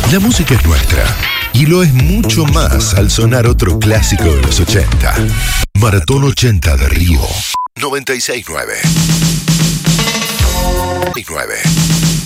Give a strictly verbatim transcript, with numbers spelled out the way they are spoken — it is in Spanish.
La música es nuestra y lo es mucho más al sonar otro clásico de los ochenta. Maratón ochenta de Río noventa y seis punto nueve.